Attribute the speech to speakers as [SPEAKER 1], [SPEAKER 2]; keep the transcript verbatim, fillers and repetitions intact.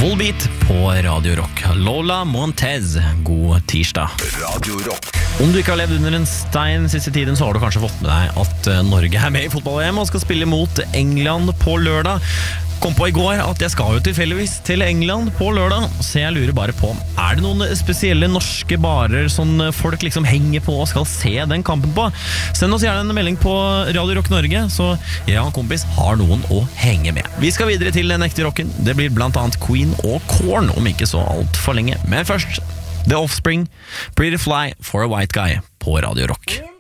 [SPEAKER 1] Volbeat på Radio Rock. Lola Montez, god tirsdag.
[SPEAKER 2] Radio Rock.
[SPEAKER 1] Om du ikke har levd under en stein siste tiden, så har du kanskje fått med deg at Norge er med i fotball-V M og skal spille mot England på lørdag. Kom på i går at jeg skal jo tilfeldigvis til England på lørdag, så jeg lurer bare på, er det noen spesielle norske barer som folk liksom henger på og skal se den kampen på? Send oss gjerne en melding på Radio Rock Norge, så jeg og en kompis har noen å henge med. Vi skal videre til den ekte rocken. Det blir blant annet Queen og Korn om ikke så alt for lenge. Men først, The Offspring, Pretty Fly for a White Guy på Radio Rock.